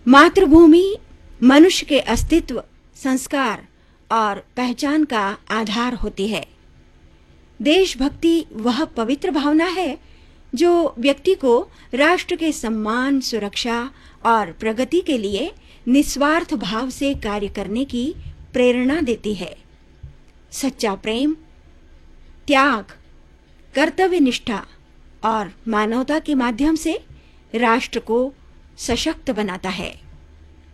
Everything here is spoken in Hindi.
मातृभूमि मनुष्य के अस्तित्व, संस्कार और पहचान का आधार होती है। देशभक्ति वह पवित्र भावना है जो व्यक्ति को राष्ट्र के सम्मान, सुरक्षा और प्रगति के लिए निस्वार्थ भाव से कार्य करने की प्रेरणा देती है। सच्चा प्रेम, त्याग, कर्तव्य निष्ठा और मानवता के माध्यम से राष्ट्र को सशक्त बनाता है।